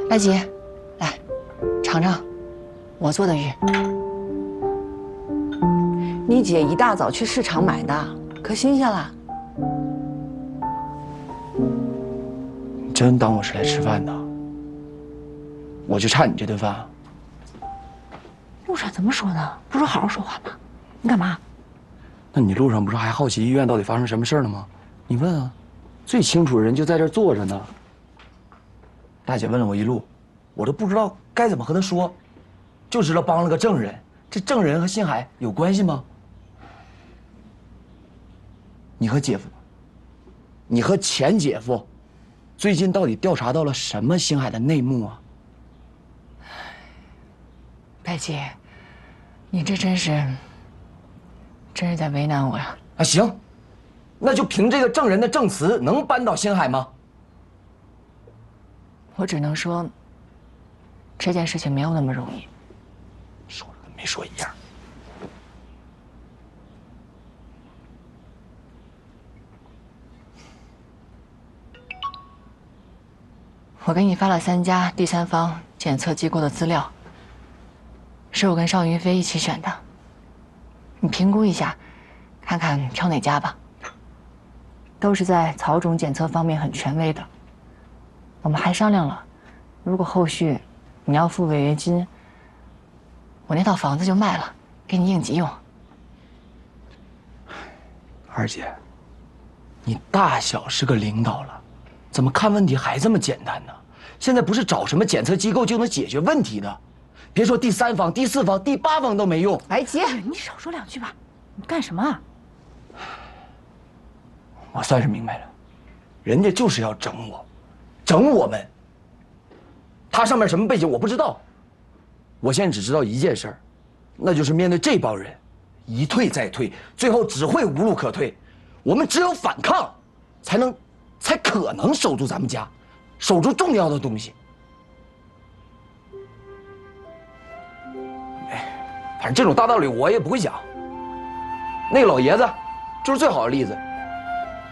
白姐，来尝尝我做的鱼。 你姐一大早去市场买的，可新鲜了。 你真当我是来吃饭的？我就差你这顿饭啊？ 路上怎么说呢？不是好好说话吗？你干嘛？ 那你路上不是还好奇医院到底发生什么事了吗？你问啊，最清楚的人就在这儿坐着呢。大姐问了我一路，我都不知道该怎么和她说，就知道帮了个证人。这证人和辛海有关系吗？你和姐夫，你和前姐夫，最近到底调查到了什么辛海的内幕啊？ 白姐，你这真是在为难我呀！ 啊，行，那就凭这个证人的证词，能扳倒辛海吗？ 我只能说，这件事情没有那么容易。 说了跟没说一样。 我给你发了3家第三方检测机构的资料，是我跟邵云飞一起选的，你评估一下，看看挑哪家吧。都是在草种检测方面很权威的。我们还商量了，如果后续你要付违约金，我那套房子就卖了，给你应急用。 二姐，你大小是个领导了，怎么看问题还这么简单呢？现在不是找什么检测机构就能解决问题的，别说第3方、第4方、第8方都没用。 白姐， 你少说2句吧，你干什么啊？ 我算是明白了，人家就是要整我，整我们。他上面什么背景我不知道，我现在只知道一件事儿，那就是面对这帮人，一退再退，最后只会无路可退。我们只有反抗，才可能守住咱们家，守住重要的东西。哎，反正这种大道理我也不会讲。那个老爷子就是最好的例子。